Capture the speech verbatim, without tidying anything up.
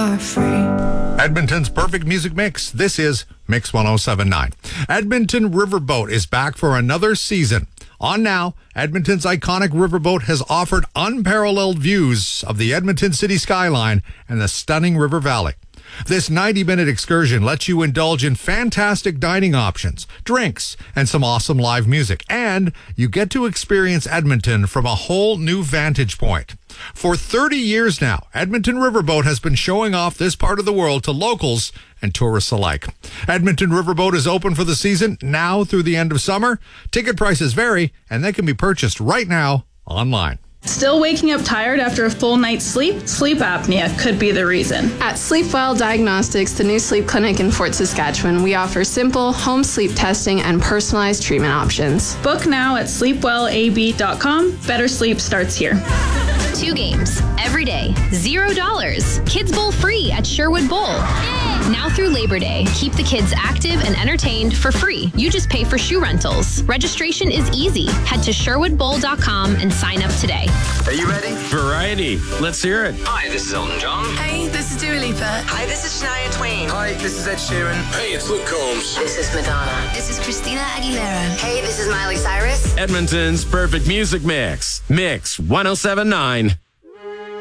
are free. Edmonton's perfect music mix. This is Mix one oh seven point nine. Edmonton Riverboat is back for another season. On now, Edmonton's iconic riverboat has offered unparalleled views of the Edmonton city skyline and the stunning river valley. This ninety-minute excursion lets you indulge in fantastic dining options, drinks, and some awesome live music. And you get to experience Edmonton from a whole new vantage point. For thirty years now, Edmonton Riverboat has been showing off this part of the world to locals and tourists alike. Edmonton Riverboat is open for the season now through the end of summer. Ticket prices vary, and they can be purchased right now online. Still waking up tired after a full night's sleep? Sleep apnea could be the reason. At Sleep Well Diagnostics, the new sleep clinic in Fort Saskatchewan, we offer simple home sleep testing and personalized treatment options. Book now at sleep well a b dot com. Better sleep starts here. Two games every day, zero dollars. Kids Bowl free at Sherwood Bowl. Now through Labor Day, keep the kids active and entertained for free. You just pay for shoe rentals. Registration is easy. Head to sherwood bowl dot com and sign up today. Are you ready? Variety. Let's hear it. Hi, this is Elton John. Hey, this is Dua Lipa. Hi, this is Shania Twain. Hi, this is Ed Sheeran. Hey, it's Luke Combs. This is Madonna. This is Christina Aguilera. Hey, this is Miley Cyrus. Edmonton's perfect music mix. Mix one oh seven point nine.